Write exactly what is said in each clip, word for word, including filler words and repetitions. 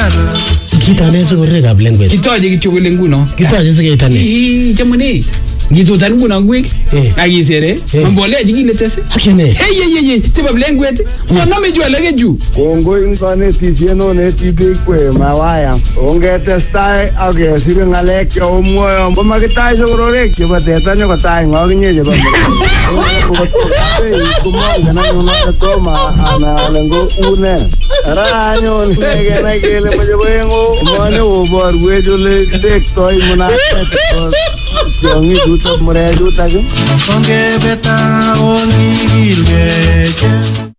Kita ne sokore kab lengwet. Kitoje kityo kole nguno. Kitoje sikeitane. Eh, chamune. Ngitutan nguno ngwek. Akisere. Mbolea jikile tese. Akene. Hey hey hey, tiba lengwet. Mwaname jua lege juu. Kongo ingane tisieno ne tibik kwe mawaya. Ongetestai akesire ngalek yo moyo. Bomakitai sokororek chebo teta nyokotai ngokinye chebo. Kumanga na nyona toma ana lengo une. Ranyo nege na kele majebengo. Mane obor wejole dektoi muna. Yongi duta mure duta ke. Onge beta onigilgeje.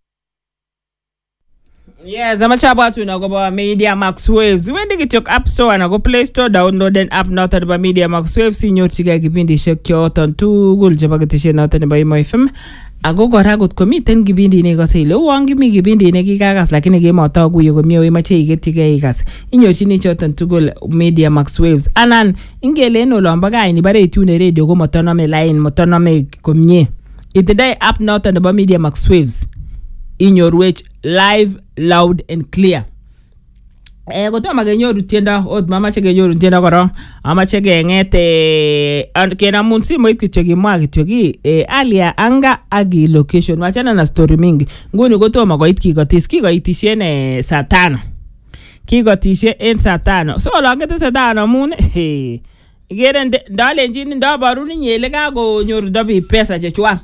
Yes, I'm a chat to now go Media Max Waves. When they get app store and go Play Store, download an app not by Media Max Waves. Senior chiga kipindi shekyo on two gul jabagetishe not by my F M. Ago gora gut komiten kipindi ne kasi lo wangi mi kipindi ne kikakas lakini ge mata guyo go miyo imache igetiga ikas. Inyochini choton tugul Media Max Waves. Anan ingele no lombaga ini bare tune radio go motona me line motona me komnye. Itendai app not by Media Max Waves. In your reach live, loud and clear. Eh, goto magenyoru tienda od mama chege nyoru tienda koro ama chege ngete kena munsi mo kityogi mwa kityogi eh, alia anga agi location wachana na story mingi nguni goto magoit kigotis kigoitishene saa tano kigotishe en saa tano so langete saa tano mun eh igere ndale njini ndabaru ni nyele kago nyoru dobi pesa chechwa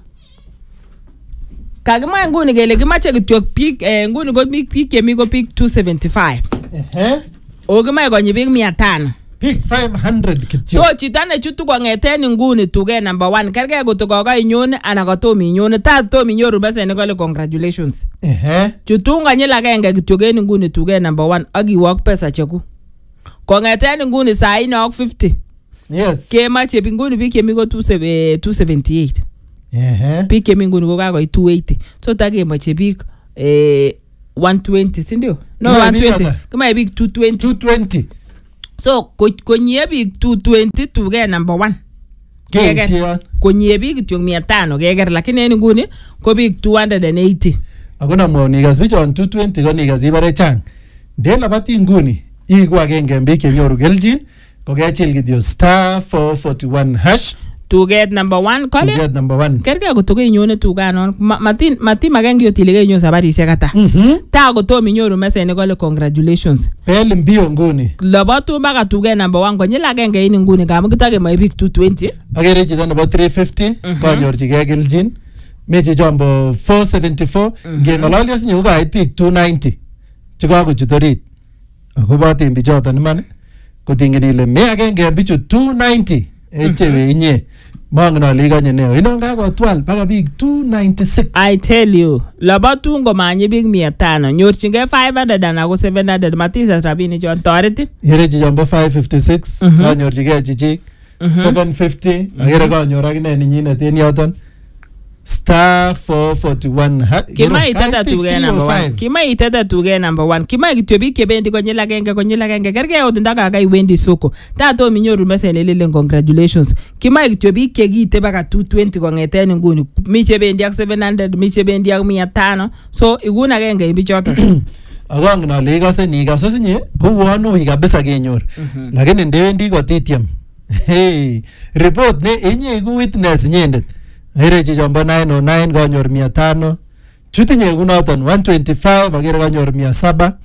kagima nguni gele gimache kityok peak eh, nguni go peak kemi go peak two seventy-five eh ogima go nyibig mia tano peak five hundred kityo so chitane chutu kwa ngeten nguni tuge number one kerge go to goga inyone ana go to mi nyone ta to mi nyoru bese ne gole congratulations eh chutu nganyela genge kityogen nguni tuge number one agi work pesa cheku ko ngeten nguni saa ino fifty yes kemache binguni big kemi go two seventy-eight eh big kemi nguni go ga two eighty so tage mache big eh one twenty sindio no No, one twenty bigger. kama big two twenty two twenty so konye big two twenty to get number one kesion konye big tyong mia tano geger lakini en nguni ko big two eighty akona mwoni gas bichon two twenty koni gas ibare chang de labati nguni igu agenge mbike nyoru geljin ko gachil kityo star four forty-one hash to get number one to kole get number one kerge go to nyone tu ganon matin matin magengi otilige nyon sabari sekata mhm ta go to minyoru message kole congratulations pel mbio nguni lobatu baga to get number one konye lagenge ini nguni kam kitage mai big two twenty agere chito nebo three fifty ko nyorchi geljin meche jombo four seventy-four ngengololi asinye ko kait big two ninety chiko chutorit akobo timbi choton iman kotingin ile me agenge bichu two ninety echewe inye mangna liganye neo inonga ko twelve baka big two ninety-six I tell you labatu ngomanye big mia tano nyorchinge five hundred na go seven hundred matisa rabini chon toreti yerechi jombo five fifty-six kanyorchige chichi seven fifty agere kanyoragine ninyine ten yoton star four forty-one kima itata tuge number one kima itata tuge number one kima kityo bik kebendi konyil agenge konyil agenge kerge odinda kaga iwendi soko tato minyoru message lele congratulations kima kityo bik kegite baka two twenty kongeten nguni mi chebendi ak seven hundred mi chebendi ak mia tano so iguna agenge ibichoto agong na le gase ni gase sinye ko wonu hi kabisa kenyor lakini ndewendi kotityem hey report ne enye ku witness nyendet Herechi jombo nine oh nine kanyor mia tano chutinye kunoton one twenty-five agere kanyor mia saba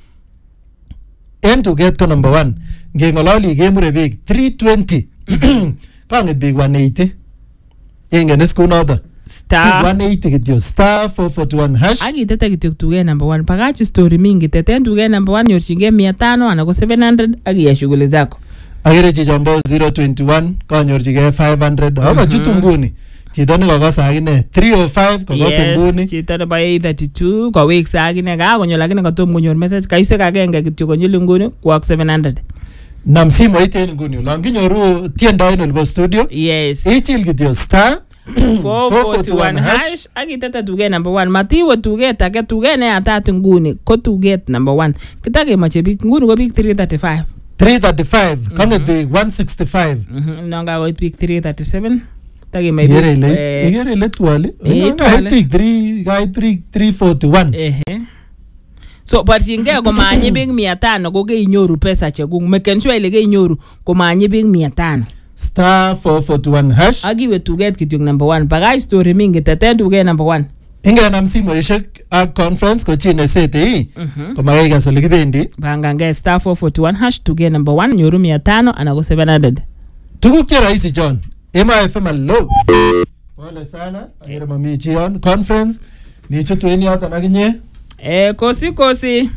en to get ko number one ngengololi kemure big three twenty kangit big one eighty ingen is kunoton star one eighty kityo star four forty-one hash agitete kityo tuge number one pagachi story mingi teten tuge number one nyorchinge mia tano ana ko seven hundred agiya shughuli zako agere jombo zero twenty-one kanyorchige five hundred aba chutu nguni chito ne kokosa akine three oh five kokosa nguni chito nebo eight thirty-two koweksa akine kakonyo lakini katom konyor message kaisek agenge kityo konyil nguni kwak seven hundred nam simoit en nguni olon kinyoru tiendo en olibo studio yes ichil kityo star four forty-one hash akitete tuget number one matiwe tuget age tuget ne atat nguni ko tuget number one kitakemoche bik nguni ko bik three thirty-five three thirty-five kanget bik one sixty-five nonga koit bik three thirty-seven tage mai igere ile igere ile twali kait bik three kait bik three forty-one ehe So barchingei komanyi biik mia tano ko keinyoru pesa chekung. Make sure ile keinyoru komanyi biik mia tano. Star four forty-one hash. Agiwe tuget kityok number one. Bagay story mingi teten tuget number one. Ingenam simoishek ak conference ko chine sete komakei kas ole kibendi. Bangange star four forty-one hash tuget number one nyoru mia tano ana ko seven hundred. Tuguk che rahisi John. Ema F M hello. Pole sana. Agere mami chi on conference. Ni chutu eni hata nakinye. Eh kosi kosi.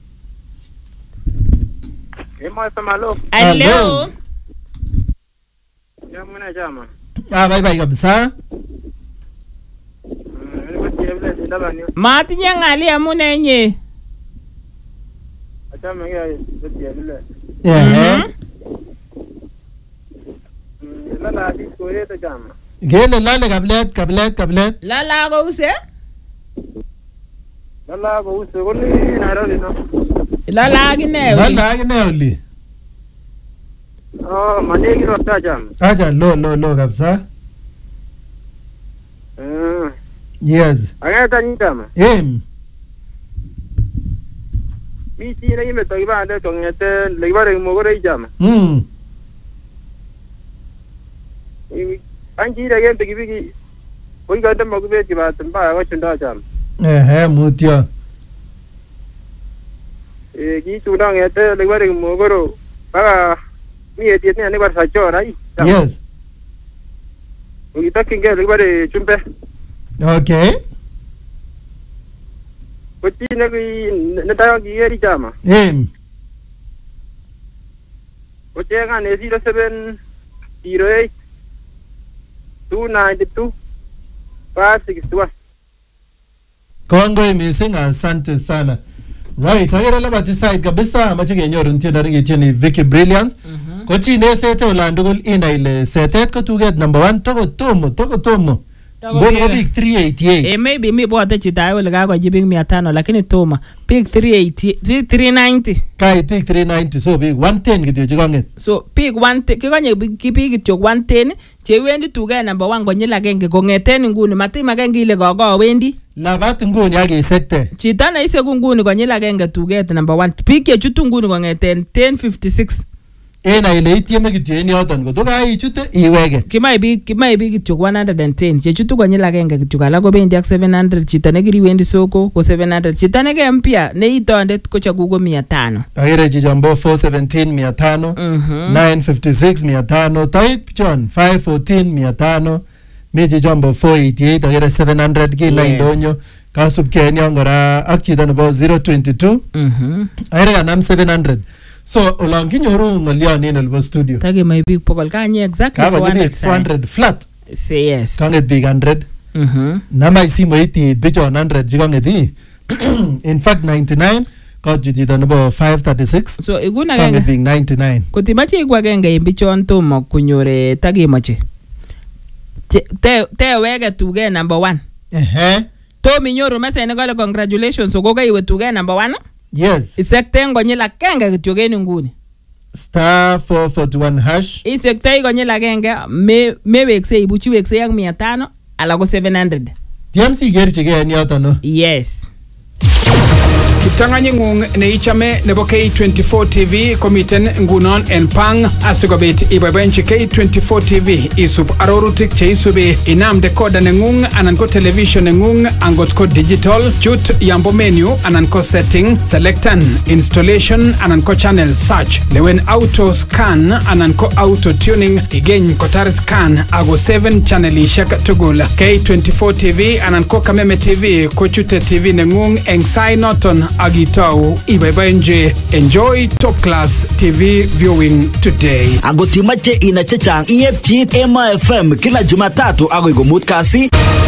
Ema F M hello. Hello. Jamuna jama. Ah bye bye kabisa. Matinye ngali amune nye. Achama ngia yote vile. Yeah. Lala disco yeto jama. Gele lale kablet kablet kablet. Lala ko use? Lala ko use ko ni Nairobi no. Lala gine. Lala gine oli. Oh, manegi rota jama. Aja lo lo lo kabisa. Eh. Yes. Agata ni jama. Em. Mi chi na yime to ibande to ngete lebare mo gore jama. Mm. Anji da gen bigi bigi. Koi ga mo gbe ti ba tamba ga chunda jama. Eh eh mutio. Eh gi chu da ngete lebare mo goro. Ba mi e ti ne bar sa chora i. Yes. Ui ta kinge lebare chumpe. Okay. Koti na ki natayo ki eri jama. Em. Koti nga ne zero seven zero eight two nine two five six one. Kongoi missing, asante sana. Right, agere labati side kabisa amache kenyoru ntiendo ringetieni Vicky Brilliance. Ko chi ne sete olandugul ina ile setet ko tuget number one toko tomo toko tomo. Ngono ko big three eighty-eight. Eh maybe mi bote chita ayo lega kwa jibing mia tano lakini toma big three eighty three ninety. Kai big three ninety so big one ten kityo chikonget. So big one ten kikonye big kityo one ten chewendi tuget number one konyil agenge kongeten nguni matim agenge ile gogo wendi. Labat nguni akisekte. Chita na ise nguni konyil agenge tuget number one. Big chechutu nguni kongeten ten fifty-six. Ena ile itieme kityo en yoton ko toka ichute iwege. Kimai big kimai big kityo one hundred ten. Chechutu konyil agenge kityo alak kobendi ak seven hundred. Chita nekiri wendi soko ko seven hundred. Chita neke mpya ne itondet ko chakuko mia tano. Agere chijambo four seventeen mia tano, nine fifty-six mia tano, taik John five fourteen mia tano, mi chijambo four eighty-eight agere seven hundred ki na indonyo. Kasub Kenya ngora ak chita nebo zero twenty-two. Mhm. Agere kanam seven hundred. So olong kinyoru ngolion en elbo studio. Tage may big pokol kanye exactly four hundred flat. Say yes. Kanget big one hundred. Mhm. Nama isimo iti bicho one hundred jikanget i. In fact ninety-nine got you did number five thirty-six. So iguna kanget ganga big ninety-nine. kotimache igwa ganga imbichon tomo kunyore tage mache. Te te wege tuge number one. Eh. To minyoru message ne kole congratulations so goga iwe tuge number one. Yes. Isekte ngonyela kenge kityo geni nguni. Star four forty-one hash. Isekte ngonyela kenge me mewekse ibuchi wekse yang mia tano ala ko seven hundred. T M C gerchige en yoton no. Yes. Kiptanganyit ng'ung neichame nebo K twenty-four T V komiten ngunon en pang asikobit iboiboenchi K twenty-four T V isub arorutik cheisubi inam decoder neng'ung anan ko television neng'ung angot ko digital chut yambo menu anan ko setting selectan installation anan ko channel search lewen auto scan anan ko auto tuning igeny kotar scan ago seven channelishek tugul K twenty-four T V anan ko Kameme T V ko chute T V neng'ung eng sai noton agitau ibaibaenje. Enjoy top class T V viewing today. Agotimache ina chechang iepchi Ema F M kila Jumatatu agoi komut kasi.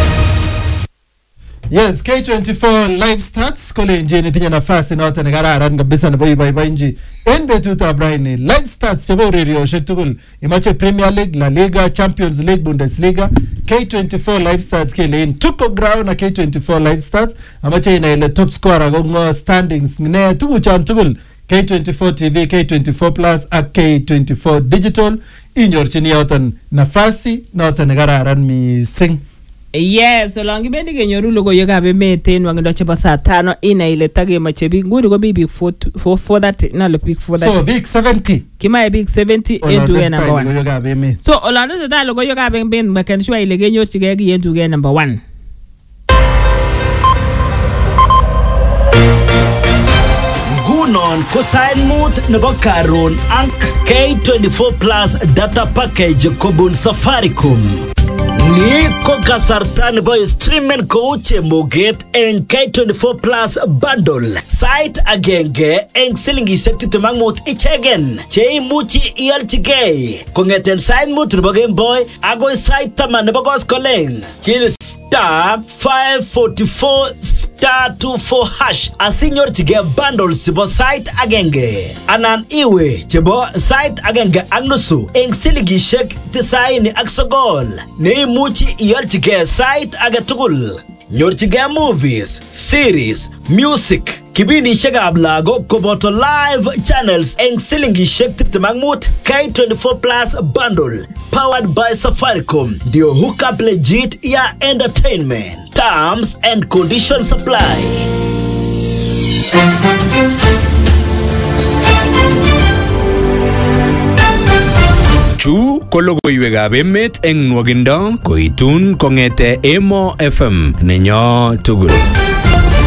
Yes, K twenty-four live starts kole nje nitinye nafasi noton nekararan kabisa nebo ibaibaenji en betutab raini. Live starts chebo urerioshek tugul imache Premier League, La Liga, Champions League, Bundesliga. K twenty-four live starts kele in tuko ground na K twenty-four live starts amache ina ile top scorer go standings ne tugu chan tugul K twenty-four T V, K twenty-four plus ak K twenty-four digital inyorchini yoton nafasi noton nekararan mising. Yes, so long kibendi kenyoru logoiwekab emet en wangindo chebo saa tano inai ile takemache biik nguni ko biik four thirty nalo biik four thirty. So biik seventy. Kimae biik seventy en tuge number one. Logoiwekab emet. So olando se ta logoiwekab emet maken sure ile kenyorchigei ki en tuge number one. Ngunon ko sait mut nebo karon ak K twenty-four plus data package kobun Safaricom. Ni ko kasarta nebo streamen kou chemoget en K twenty-four plus bundle. Sait agenge en silingishek tiptem ak mut ichegen cheimuchi ialchigei kong'eten sait mut nebo Game Boy agoi sait taman nebo koskoleng. Chil star five forty-four star twenty-four hash asinyorchigei bundles chebo sait agenge. Anan iwe chebo sait agenge ak nusu en silingishek tisaini ak sogol. Neimuchi ialchigei sait age tugul. Nyorchigei movies, series, music, kibindishekab lagok koboto live channels eng silingishek tiptem ak mut. K twenty-four plus bundle powered by Safaricom. Ndio hookup legit ya entertainment. Terms and conditions apply. Chu ko logoiwekab emet eng nwogindo koitun kong'ete Emo F M nenyo tugul.